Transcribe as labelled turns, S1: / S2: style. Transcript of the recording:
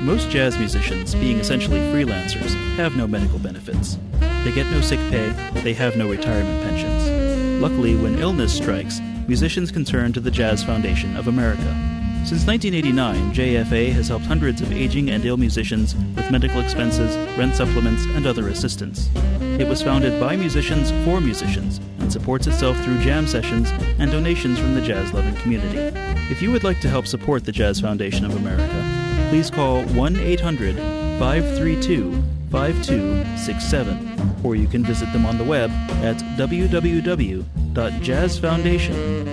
S1: Most jazz musicians, being essentially freelancers, have no medical benefits. They get no sick pay, they have no retirement pensions. Luckily, when illness strikes, musicians can turn to the Jazz Foundation of America. Since 1989, JFA has helped hundreds of aging and ill musicians with medical expenses, rent supplements, and other assistance. It was founded by musicians for musicians and supports itself through jam sessions and donations from the jazz-loving community. If you would like to help support the Jazz Foundation of America, please call 1-800-532-5267, or you can visit them on the web at www.jazzfoundation.org.